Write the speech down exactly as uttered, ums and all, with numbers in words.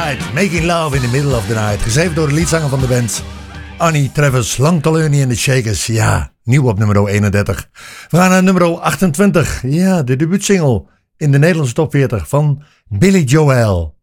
Alright, Making Love in the Middle of the Night. Geschreven door de leadzanger van de band, Annie Travis. Lang Taloni en de Shakers. Ja, nieuw op nummer eenendertig. We gaan naar nummer achtentwintig. Ja, de debuutsingle in de Nederlandse top veertig van Billy Joel.